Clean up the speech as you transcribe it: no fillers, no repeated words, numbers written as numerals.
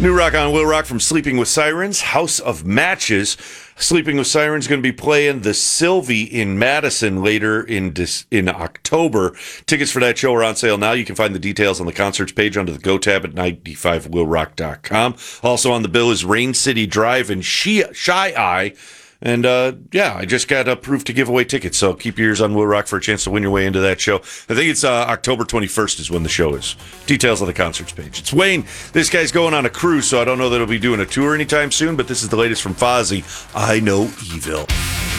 New rock on Will Rock from Sleeping with Sirens, House of Matches. Sleeping with Sirens going to be playing the Sylvie in Madison later in October. Tickets for that show are on sale now. You can find the details on the concerts page under the Go tab at 95willrock.com. Also on the bill is Rain City Drive and Shy Eye. And, I just got approved to give away tickets, so keep your ears on Will Rock for a chance to win your way into that show. I think it's October 21st is when the show is. Details on the concerts page. It's Wayne. This guy's going on a cruise, so I don't know that he'll be doing a tour anytime soon, but this is the latest from Fozzy, I Know Evil.